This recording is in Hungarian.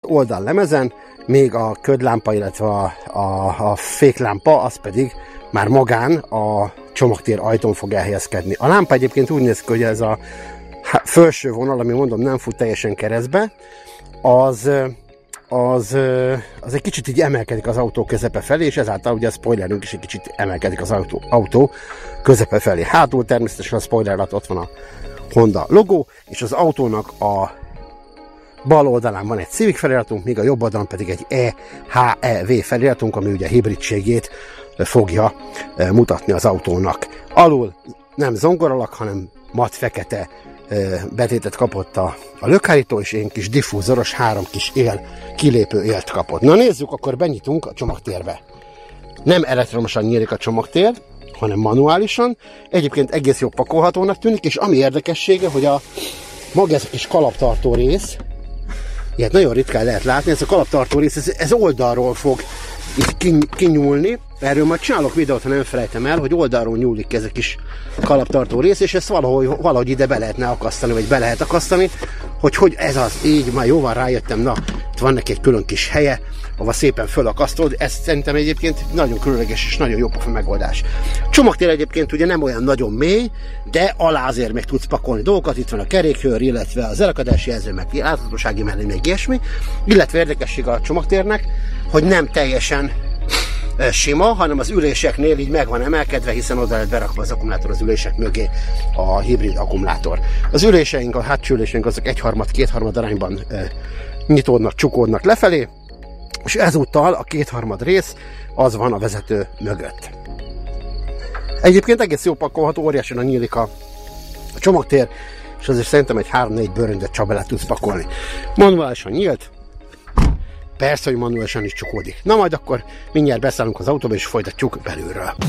oldallemezen, még a ködlámpa, illetve a féklámpa, az pedig már magán a csomagtér ajtón fog elhelyezkedni. A lámpa egyébként úgy néz ki, hogy ez a felső vonal, ami mondom nem fut teljesen keresztbe, az egy kicsit így emelkedik az autó közepe felé, és ezáltal ugye a spoilerünk is egy kicsit emelkedik az autó közepe felé. Hátul természetesen a spoiler alatt ott van a Honda logó, és az autónak a bal oldalán van egy Civic feliratunk, míg a jobb oldalon pedig egy EHEV feliratunk, ami ugye a hibridségét fogja mutatni az autónak. Alul nem zongoralak, hanem mat fekete betétet kapott a lökhárító, és én kis diffúzoros 3 kis kilépő élt kapott. Na nézzük, akkor benyitunk a csomagtérbe. Nem elektromosan nyílik a csomagtér, hanem manuálisan. Egyébként egész jó pakolhatónak tűnik, és ami érdekessége, hogy maga ez a kis kalaptartó rész, ilyet nagyon ritkán lehet látni, ez a kalaptartó rész, ez oldalról fog kinyúlni. Erről majd csinálok videót, ha nem felejtem el, hogy oldalról nyúlik ez a kis kalaptartó rész, és ezt valahogy ide be lehetne akasztani, vagy be lehet akasztani, hogy ez az, így már jóval rájöttem, na, itt van neki egy külön kis helye, ahol szépen fölakasztod, ez szerintem egyébként nagyon különleges és nagyon jó pofa megoldás. Csomagtér egyébként ugye nem olyan nagyon mély, de alá azért meg tudsz pakolni dolgokat, itt van a kerékőr, illetve az elakadási jelző, meg láthatósági mellé, meg ilyesmi, illetve érdekesség a csomagtérnek, hogy nem teljesen sima, hanem az üléseknél így meg van emelkedve, hiszen oda lehet berakva az akkumulátor az ülések mögé, a hibrid akkumulátor. Az üléseink, a hátsó üléseink azok 1/3-2/3 arányban nyitódnak, csukódnak lefelé, és ezúttal a 2/3 rész az van a vezető mögött. Egyébként egész jó pakolható, óriásan nyílik a csomagtér, és azért szerintem egy 3-4 bőröndöt csak bele tudsz pakolni. Manuálisan nyílt, persze, hogy manuálisan is csukódik. Na majd akkor mindjárt beszállunk az autóba, és folytatjuk belülről.